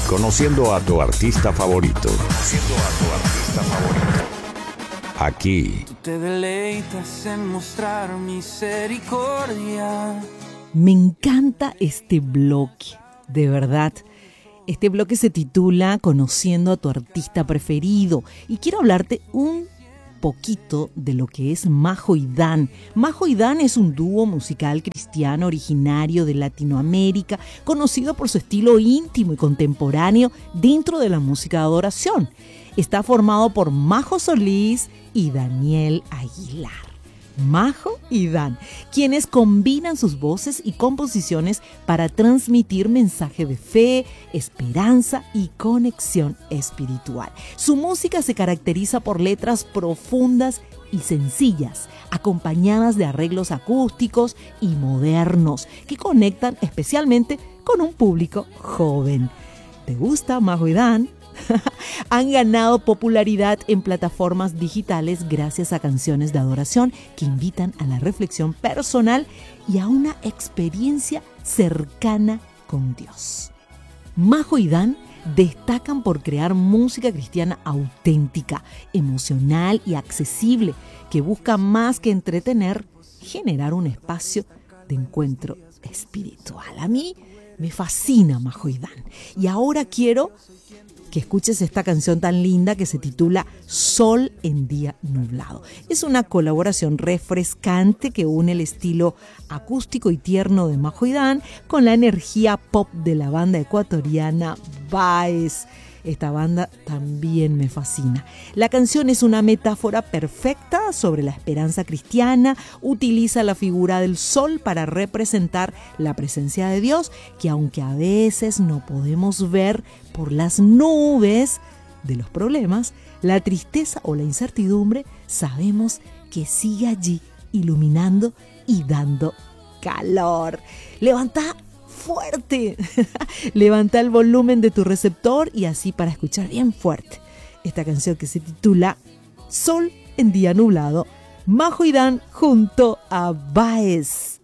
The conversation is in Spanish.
Conociendo a tu artista favorito. Aquí. Tú te deleitas en mostrar misericordia. Me encanta este bloque, de verdad. Este bloque se titula Conociendo a tu artista preferido y quiero hablarte un poquito de lo que es Majo y Dan. Majo y Dan es un dúo musical cristiano originario de Latinoamérica, conocido por su estilo íntimo y contemporáneo dentro de la música de adoración. Está formado por Majo Solís y Daniel Aguilar. Majo y Dan, quienes combinan sus voces y composiciones para transmitir mensaje de fe, esperanza y conexión espiritual. Su música se caracteriza por letras profundas y sencillas, acompañadas de arreglos acústicos y modernos que conectan especialmente con un público joven. ¿Te gusta Majo y Dan? Han ganado popularidad en plataformas digitales gracias a canciones de adoración que invitan a la reflexión personal y a una experiencia cercana con Dios. Majo y Dan destacan por crear música cristiana auténtica, emocional y accesible, que busca más que entretener, generar un espacio de encuentro espiritual. A mí me fascina Majo y Dan. Y ahora quiero que escuches esta canción tan linda que se titula Sol en día nublado. Es una colaboración refrescante que une el estilo acústico y tierno de Majo y Dan con la energía pop de la banda ecuatoriana Baez. Esta banda también me fascina. La canción es una metáfora perfecta sobre la esperanza cristiana. Utiliza la figura del sol para representar la presencia de Dios, que aunque a veces no podemos ver por las nubes de los problemas, la tristeza o la incertidumbre, sabemos que sigue allí iluminando y dando calor. Levanta fuerte, levanta el volumen de tu receptor y así para escuchar bien fuerte esta canción que se titula Sol en día nublado, Majo y Dan junto a Baez.